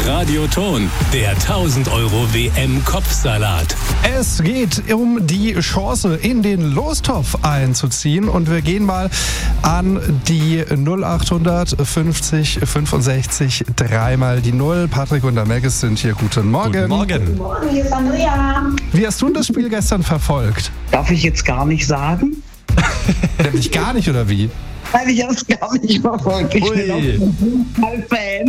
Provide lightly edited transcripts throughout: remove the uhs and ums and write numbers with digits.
Radioton, der 1000 Euro WM-Kopfsalat. Es geht um die Chance, in den Lostopf einzuziehen. Und wir gehen mal an die 0800 50 65 3 mal die 0. Patrick und der Maggis sind hier. Guten Morgen. Guten Morgen. Guten Morgen, hier ist Andrea. Wie hast du das Spiel gestern verfolgt? Darf ich jetzt gar nicht sagen? Nämlich gar nicht, oder wie? Weil ich habe es gar nicht verfolgt. Ich bin auch ein Fußballfan.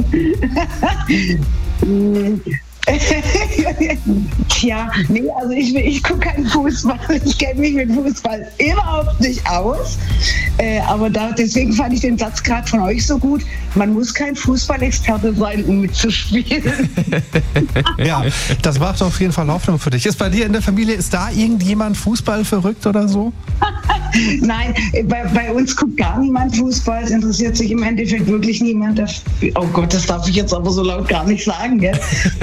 Tja, nee, also ich gucke keinen Fußball. Ich kenne mich mit Fußball überhaupt nicht aus. Aber deswegen fand ich den Satz gerade von euch so gut. Man muss kein Fußballexperte sein, um mitzuspielen. Ja, das macht auf jeden Fall Hoffnung für dich. Ist bei dir in der Familie, ist da irgendjemand Fußball verrückt oder so? Nein, bei uns guckt gar niemand Fußball. Es interessiert sich im Endeffekt wirklich niemand dafür. Oh Gott, das darf ich jetzt aber so laut gar nicht sagen, gell?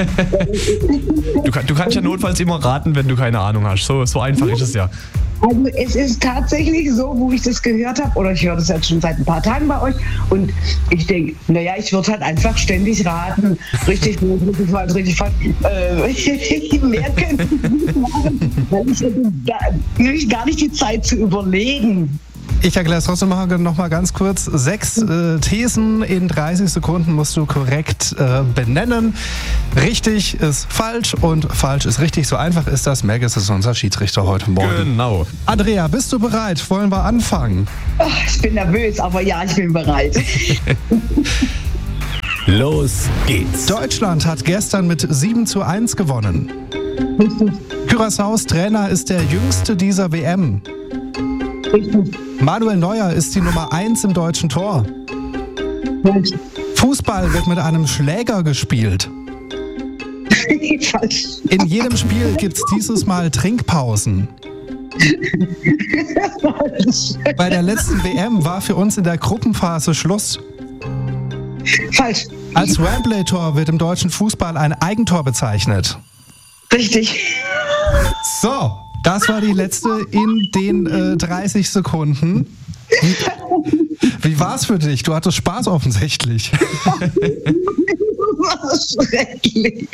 Du kannst ja notfalls immer raten, wenn du keine Ahnung hast. So einfach ist es ja. Also es ist tatsächlich so, wo ich das gehört habe, oder ich höre das jetzt schon seit ein paar Tagen bei euch, und ich denke, naja, ich würde halt einfach ständig raten. Richtig gut, richtig falsch, richtig falsch. Mehr könnte ich nicht machen, weil ich nämlich gar nicht die Zeit zu überlegen. Ich erkläre es trotzdem noch mal ganz kurz. 6 Thesen in 30 Sekunden musst du korrekt benennen. Richtig ist falsch und falsch ist richtig. So einfach ist das. Maggis ist unser Schiedsrichter heute Morgen. Genau. Andrea, bist du bereit? Wollen wir anfangen? Ach, ich bin nervös, aber ja, ich bin bereit. Los geht's. Deutschland hat gestern mit 7:1 gewonnen. Curaçaos Trainer ist der jüngste dieser WM. Manuel Neuer ist die Nummer 1 im deutschen Tor. Fußball wird mit einem Schläger gespielt. Falsch. In jedem Spiel gibt es dieses Mal Trinkpausen. Bei der letzten WM war für uns in der Gruppenphase Schluss. Falsch. Als Wembley-Tor wird im deutschen Fußball ein Eigentor bezeichnet. Richtig. So, das war die letzte in den 30 Sekunden. Wie war es für dich? Du hattest Spaß offensichtlich. Das war schrecklich.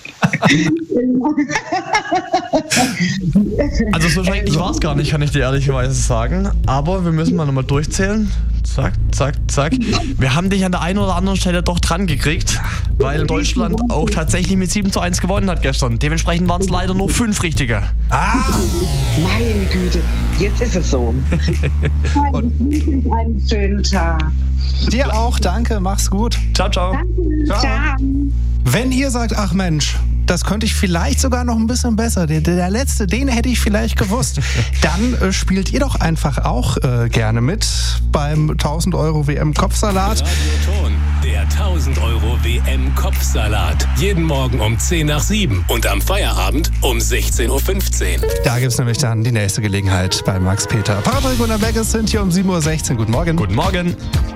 Also so schrecklich war es gar nicht, kann ich dir ehrlicherweise sagen. Aber wir müssen mal nochmal durchzählen. Zack, zack, zack. Wir haben dich an der einen oder anderen Stelle doch dran gekriegt, weil Deutschland auch tatsächlich mit 7:1 gewonnen hat gestern. Dementsprechend waren es leider nur 5 richtige. Meine Güte, jetzt ist es so. Einen schönen Tag. Dir auch, danke, mach's gut. Ciao, ciao. Danke. Ciao. Wenn ihr sagt, ach Mensch, das könnte ich vielleicht sogar noch ein bisschen besser, der letzte, den hätte ich vielleicht gewusst, dann spielt ihr doch einfach auch gerne mit beim 1000 Euro WM-Kopfsalat. Radioton, der 1000 Euro WM-Kopfsalat. Jeden Morgen um 10 nach 7 und am Feierabend um 16:15 Uhr. Da gibt's nämlich dann die nächste Gelegenheit bei Max Peter. Patrick und der Maggis sind hier um 7:16 Uhr. Guten Morgen. Guten Morgen.